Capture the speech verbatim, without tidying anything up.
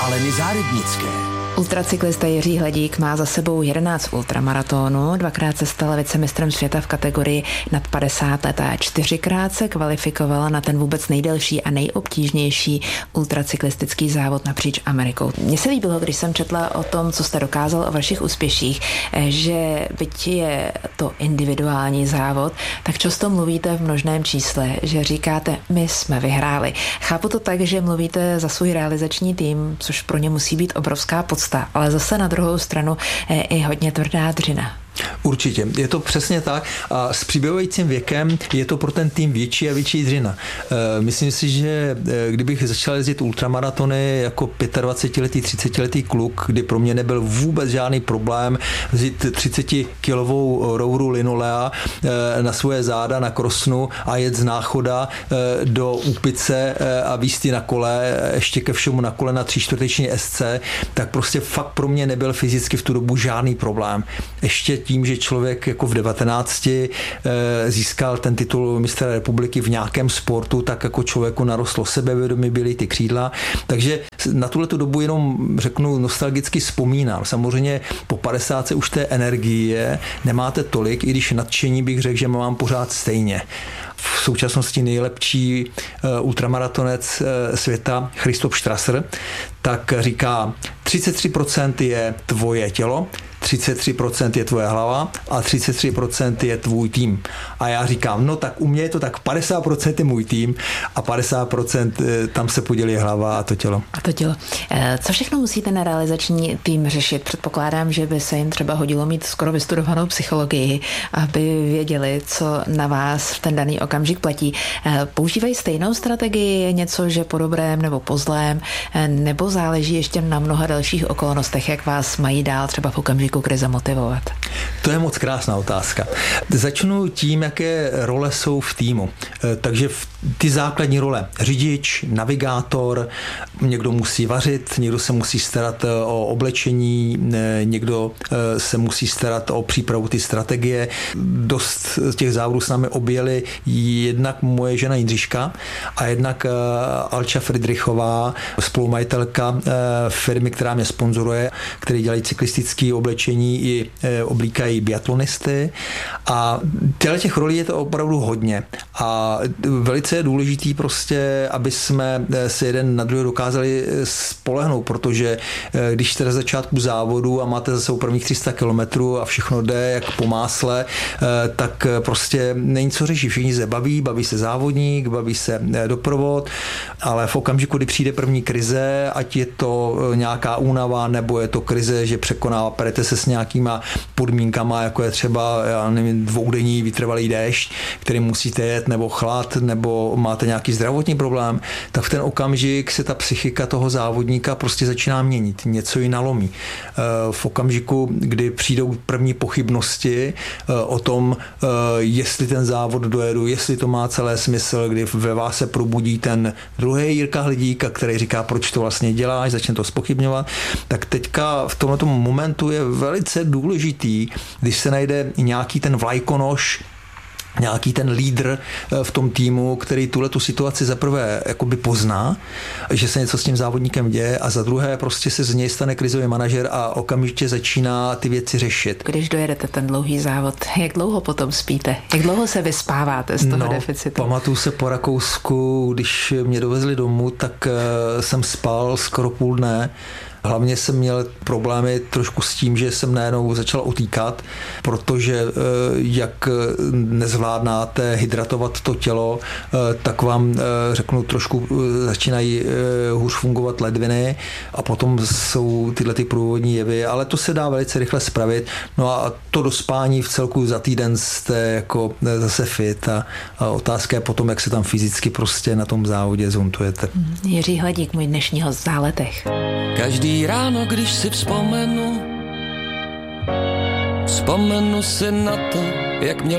Aleny Zárybnické. Ultracyklista Jiří Hladík má za sebou jedenáct ultramaratonů, dvakrát se stal vicemistrem světa v kategorii nad padesát let a čtyřikrát se kvalifikovala na ten vůbec nejdelší a nejobtížnější ultracyklistický závod napříč Amerikou. Mně se líbilo, když jsem četla o tom, co jste dokázal o vašich úspěších, že byť je to individuální závod, tak často mluvíte v množném čísle, že říkáte, my jsme vyhráli. Chápu to tak, že mluvíte za svůj realizační tým, což pro ně musí být obrovská podsta, ale zase na druhou stranu je i hodně tvrdá dřina. Určitě, je to přesně tak a s přibývajícím věkem je to pro ten tým větší a větší dřina. Myslím si, že kdybych začal jezdit ultramaratony jako dvacetiletý, třicetiletý kluk, kdy pro mě nebyl vůbec žádný problém vzít třicetikilovou rouru linolea na svoje záda, na krosnu a jet z Náchoda do Úpice a vízt na kole, ještě ke všemu na kole na tříčtvrteční S C, tak prostě fakt pro mě nebyl fyzicky v tu dobu žádný problém. Ještě tím, že člověk jako v devatenácti získal ten titul mistra republiky v nějakém sportu, tak jako člověku narostlo sebevědomí, byly ty křídla. Takže na tuhletu dobu jenom řeknu nostalgicky vzpomínám. Samozřejmě po padesátce už té energie nemáte tolik, i když nadšení bych řekl, že mám pořád stejně. V současnosti nejlepší ultramaratonec světa Christoph Strasser tak říká, třicet tři procent je tvoje tělo, třicet tři procent je tvoje hlava a třicet tři procent je tvůj tým. A já říkám, no tak u mě je to tak padesát procent je můj tým a padesát procent tam se podělí hlava a to tělo. A to tělo. Co všechno musí ten realizační tým řešit? Předpokládám, že by se jim třeba hodilo mít skoro vystudovanou psychologii, aby věděli, co na vás v ten daný okamžik platí. Používají stejnou strategii, něco, že po dobrém nebo po zlém, nebo záleží ještě na mnoha dalších okolnostech, jak vás mají dál třeba v okamžiku krize motivovat? To je moc krásná otázka. Začnu tím, jaké role jsou v týmu. Takže ty základní role. Řidič, navigátor, někdo musí vařit, někdo se musí starat o oblečení, někdo se musí starat o přípravu ty strategie. Dost těch závodů s námi objeli jednak moje žena Jindřiška a jednak Alča Friedrichová, spolumajitelka firmy, která mě sponzoruje, který dělají cyklistické oblečení i oblíkají biatlonisty a těch rolí je to opravdu hodně a velice je důležitý prostě, aby jsme se jeden na druhého dokázali spolehnout, protože když jste na začátku závodu a máte za sebou prvních tři sta kilometrů a všechno jde jak po másle, tak prostě není co řešit. Všichni se baví, baví se závodník, baví se doprovod, ale v okamžiku, kdy přijde první krize, ať je to nějaká únava, nebo je to krize, že překoná, perete se s nějakýma podmínkama, jako je třeba, já nevím, dvoudenní vytrvalý déšť, který musíte jet, nebo chlad, nebo máte nějaký zdravotní problém, tak v ten okamžik se ta psychika toho závodníka prostě začíná měnit. Něco ji nalomí. V okamžiku, kdy přijdou první pochybnosti o tom, jestli ten závod dojedu, jestli to má celé smysl, kdy ve vás se probudí ten druhý Jirka Hladík, který říká, proč to vlastně děláš, začne to zpochybňovat, tak teďka v tomto momentu je velice důležitý, když se najde nějaký ten vlajkonoš, nějaký ten lídr v tom týmu, který tuhletu situaci za prvé jakoby pozná, že se něco s tím závodníkem děje a za druhé prostě se z něj stane krizový manažer a okamžitě začíná ty věci řešit. Když dojedete ten dlouhý závod, jak dlouho potom spíte? Jak dlouho se vyspáváte z toho no, deficitu? Pamatuju se po Rakousku, když mě dovezli domů, tak jsem spal skoro půl dne. Hlavně jsem měl problémy trošku s tím, že jsem najednou začal utýkat, protože jak nezvládnáte hydratovat to tělo, tak vám, řeknu, trošku začínají hůř fungovat ledviny a potom jsou tyhle ty průvodní jevy, ale to se dá velice rychle spravit. No a to dospání v celku za týden jste jako zase fit a, a otázka je potom, jak se tam fyzicky prostě na tom závodě zontujete. Jiří Hladík, můj dnešního záletech. Každý ráno, když si vzpomenu, vzpomenu si na to, jak měl